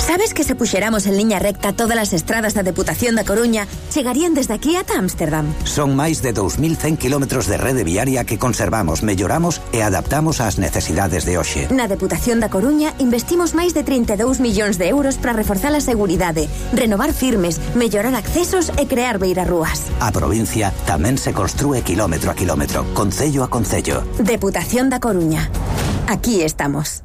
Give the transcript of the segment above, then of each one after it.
Sabes que se puxéramos en liña recta todas as estradas da Deputación da Coruña chegarían desde aquí ata Ámsterdam? Son máis de 2.100 kilómetros de rede viaria que conservamos, melloramos e adaptamos ás necesidades de hoxe. Na Deputación da Coruña investimos máis de 32 millóns de euros para reforzar a seguridade, renovar firmes, mellorar accesos e crear beirarrúas. A provincia tamén se construe kilómetro a kilómetro, concello a concello. Deputación da Coruña. Aquí estamos.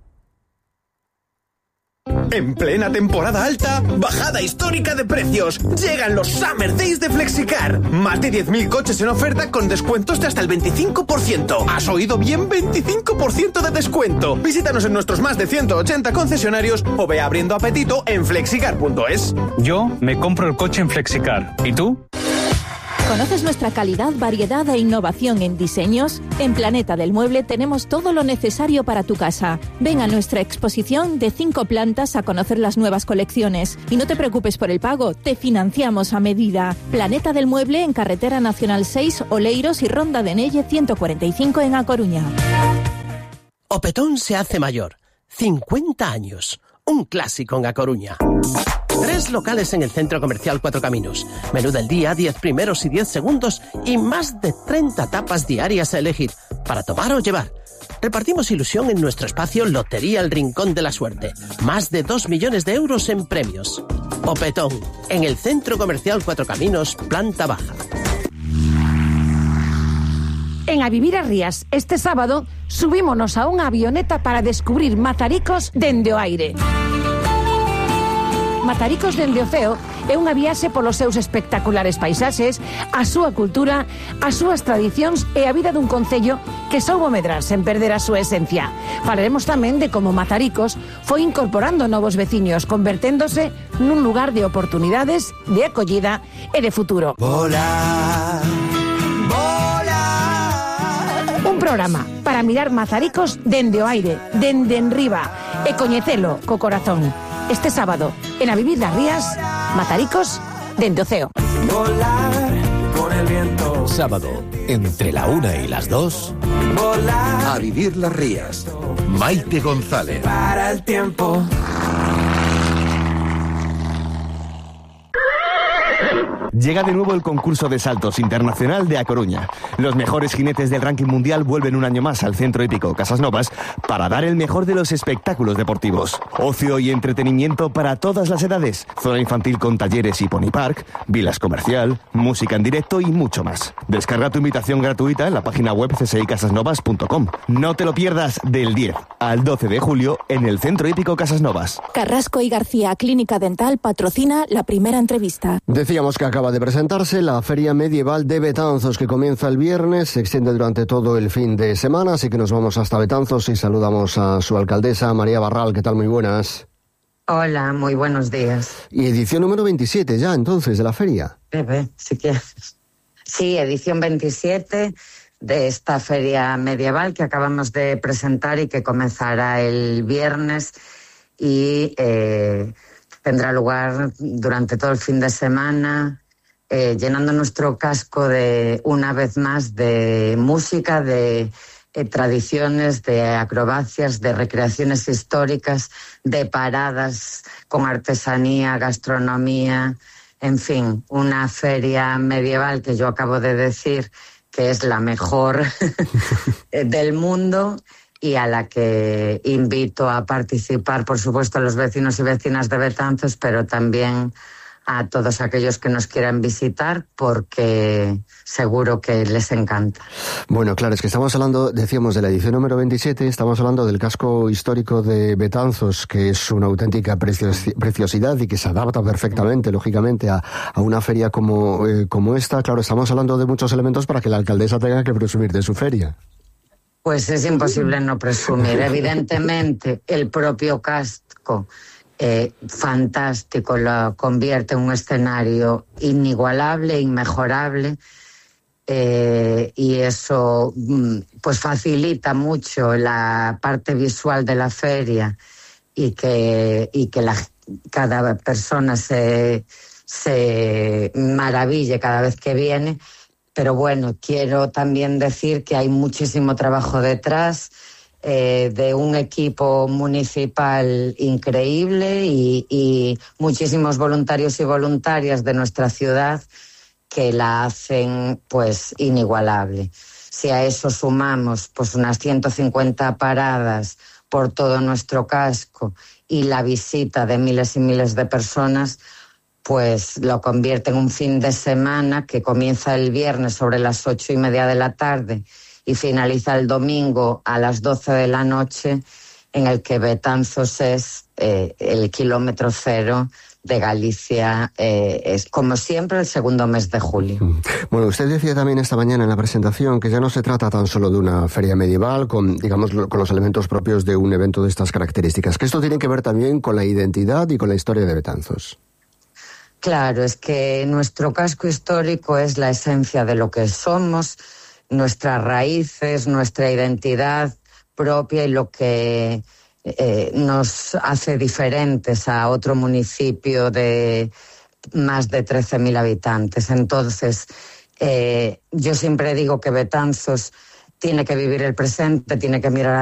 En plena temporada alta, bajada histórica de precios. Llegan los Summer Days de Flexicar. Más de 10.000 coches en oferta con descuentos de hasta el 25%. ¿Has oído bien? 25% de descuento. Visítanos en nuestros más de 180 concesionarios o ve abriendo apetito en flexicar.es. Yo me compro el coche en Flexicar. ¿Y tú? ¿Conoces nuestra calidad, variedad e innovación en diseños? En Planeta del Mueble tenemos todo lo necesario para tu casa. Ven a nuestra exposición de 5 plantas a conocer las nuevas colecciones. Y no te preocupes por el pago, te financiamos a medida. Planeta del Mueble en Carretera Nacional 6, Oleiros y Ronda de Nelle 145 en A Coruña. O Petón se hace mayor. 50 años. Un clásico en A Coruña. 3 locales en el Centro Comercial Cuatro Caminos. Menú del día, 10 primeros y 10 segundos y más de 30 tapas diarias a elegir para tomar o llevar. Repartimos ilusión en nuestro espacio Lotería El Rincón de la Suerte. Más de 2 millones de euros en premios. O Petón, en el Centro Comercial Cuatro Caminos, planta baja. En A Vivir a Rías, este sábado, subímonos a unha avioneta para descubrir Mazaricos dende o aire. Mazaricos dende o ceo é unha viaxe polos seus espectaculares paisaxes, a súa cultura, as súas tradicións e a vida dun concello que soubo medrar sen perder a súa esencia. Falaremos tamén de como Mazaricos foi incorporando novos veciños, converténdose nun lugar de oportunidades, de acollida e de futuro. Volar, volar. Un programa para mirar Mazaricos dende o aire, dende enriba, e coñecelo co corazón. Este sábado, en A Vivir las Rías, Mazaricos dende o ceo. Volar con el viento. Sábado, entre la 1 y las 2. Volar. A Vivir las Rías. Maite González. Para el tiempo. Llega de nuevo el concurso de saltos internacional de A Coruña. Los mejores jinetes del ranking mundial vuelven un año más al Centro Hípico Casas Novas para dar el mejor de los espectáculos deportivos. Ocio y entretenimiento para todas las edades. Zona infantil con talleres y pony park, vilas comercial, música en directo y mucho más. Descarga tu invitación gratuita en la página web csicasasnovas.com. No te lo pierdas del 10 al 12 de julio en el Centro Hípico Casas Novas. Carrasco y García Clínica Dental patrocina la primera entrevista. Decíamos que acaba de presentarse la Feria Medieval de Betanzos, que comienza el viernes, se extiende durante todo el fin de semana, así que nos vamos hasta Betanzos y saludamos a su alcaldesa, María Barral. ¿Qué tal? Muy buenas. Hola, muy buenos días. Y edición número 27 ya, entonces, de la feria. Si quieres. Sí, edición 27 de esta Feria Medieval que acabamos de presentar y que comenzará el viernes y tendrá lugar durante todo el fin de semana, llenando nuestro casco de, una vez más, de música, de tradiciones, de acrobacias, de recreaciones históricas, de paradas con artesanía, gastronomía, en fin, una feria medieval que yo acabo de decir que es la mejor del mundo y a la que invito a participar, por supuesto, a los vecinos y vecinas de Betanzos, pero también a todos aquellos que nos quieran visitar, porque seguro que les encanta. Bueno, claro, es que estamos hablando, decíamos, de la edición número 27, estamos hablando del casco histórico de Betanzos, que es una auténtica preciosidad y que se adapta perfectamente, lógicamente, a una feria como esta. Claro, estamos hablando de muchos elementos para que la alcaldesa tenga que presumir de su feria. Pues es imposible no presumir. Evidentemente, el propio casco fantástico lo convierte en un escenario inigualable, inmejorable, y eso pues facilita mucho la parte visual de la feria y que cada persona se maraville cada vez que viene. Pero bueno, quiero también decir que hay muchísimo trabajo detrás. de un equipo municipal increíble y muchísimos voluntarios y voluntarias de nuestra ciudad que la hacen pues inigualable. Si a eso sumamos pues unas 150 paradas por todo nuestro casco y la visita de miles y miles de personas, pues lo convierte en un fin de semana que comienza el viernes sobre las 8:30 de la tarde y finaliza el domingo a las 12 de la noche, en el que Betanzos es el kilómetro cero de Galicia, es como siempre el segundo mes de julio. Bueno, usted decía también esta mañana en la presentación que ya no se trata tan solo de una feria medieval con, digamos, con los elementos propios de un evento de estas características, que esto tiene que ver también con la identidad y con la historia de Betanzos. Claro, es que nuestro casco histórico es la esencia de lo que somos, nuestras raíces, nuestra identidad propia y lo que nos hace diferentes a otro municipio de más de 13.000 habitantes. Entonces, yo siempre digo que Betanzos tiene que vivir el presente, tiene que mirar